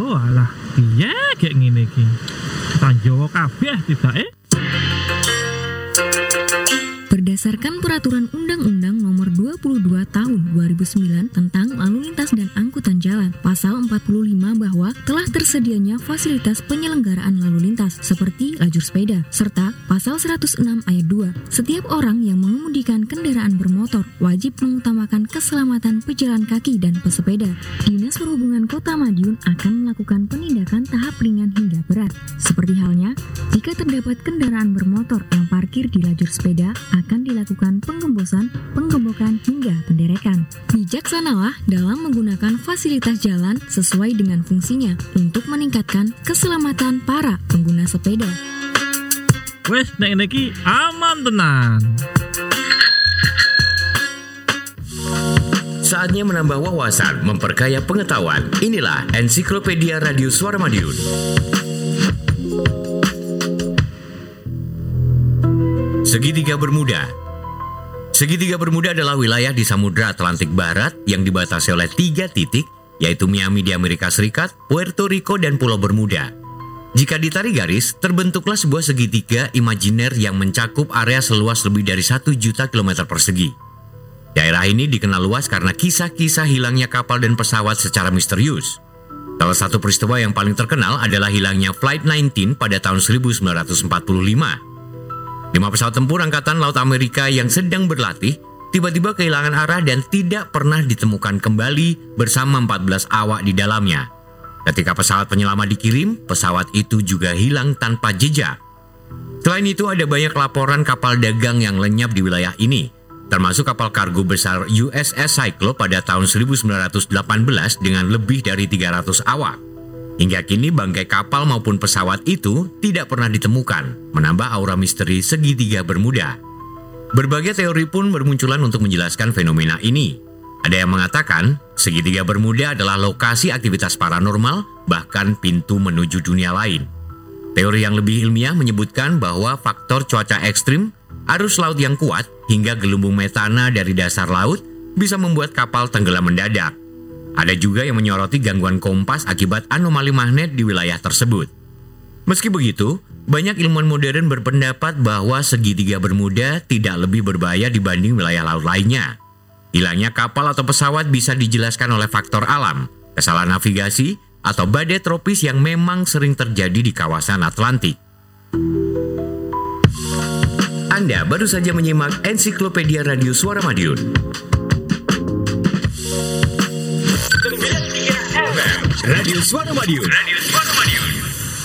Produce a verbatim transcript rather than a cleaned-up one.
Oh alah, piye kayak ngene iki? Tanjowo kabeh tibake. Berdasarkan Peraturan Undang-Undang Nomor dua puluh dua Tahun dua ribu sembilan tentang Lalu Lintas dan Angkutan Jalan, Pasal empat puluh lima bahwa telah tersedianya fasilitas penyelenggaraan lalu lintas seperti lajur sepeda, serta Pasal seratus enam Ayat dua, setiap orang yang mengemudikan kendaraan bermotor wajib mengutamakan keselamatan pejalan kaki dan pesepeda. Dinas Perhubungan Kota Madiun akan melakukan penindakan tahap ringan hingga berat, seperti halnya jika terdapat kendaraan bermotor yang parkir di lajur sepeda akan dilakukan penggembosan, penggembokan hingga penderekan. Bijaksanalah dalam menggunakan fasilitas jalan sesuai dengan fungsinya untuk meningkatkan keselamatan para pengguna sepeda. Wes nek iki aman tenan. Saatnya menambah wawasan, memperkaya pengetahuan. Inilah Ensiklopedia Radio Suara Madiun. Segitiga Bermuda. Segitiga Bermuda adalah wilayah di Samudra Atlantik Barat yang dibatasi oleh tiga titik, yaitu Miami di Amerika Serikat, Puerto Rico, dan Pulau Bermuda. Jika ditarik garis, terbentuklah sebuah segitiga imajiner yang mencakup area seluas lebih dari satu juta kilometer persegi. Daerah ini dikenal luas karena kisah-kisah hilangnya kapal dan pesawat secara misterius. Salah satu peristiwa yang paling terkenal adalah hilangnya Flight sembilan belas pada tahun seribu sembilan ratus empat puluh lima. Lima pesawat tempur Angkatan Laut Amerika yang sedang berlatih tiba-tiba kehilangan arah dan tidak pernah ditemukan kembali bersama empat belas awak di dalamnya. Ketika pesawat penyelamat dikirim, pesawat itu juga hilang tanpa jejak. Selain itu, ada banyak laporan kapal dagang yang lenyap di wilayah ini, termasuk kapal kargo besar U S S Cyclops pada tahun seribu sembilan ratus delapan belas dengan lebih dari tiga ratus awak. Hingga kini bangkai kapal maupun pesawat itu tidak pernah ditemukan, menambah aura misteri segitiga Bermuda. Berbagai teori pun bermunculan untuk menjelaskan fenomena ini. Ada yang mengatakan, segitiga Bermuda adalah lokasi aktivitas paranormal, bahkan pintu menuju dunia lain. Teori yang lebih ilmiah menyebutkan bahwa faktor cuaca ekstrim, arus laut yang kuat, hingga gelembung metana dari dasar laut bisa membuat kapal tenggelam mendadak. Ada juga yang menyoroti gangguan kompas akibat anomali magnet di wilayah tersebut. Meski begitu, banyak ilmuwan modern berpendapat bahwa segitiga Bermuda tidak lebih berbahaya dibanding wilayah laut lainnya. Hilangnya kapal atau pesawat bisa dijelaskan oleh faktor alam, kesalahan navigasi, atau badai tropis yang memang sering terjadi di kawasan Atlantik. Anda baru saja menyimak Ensiklopedia Radio Suara Madiun. Radio Suara Madiun. Radio Suara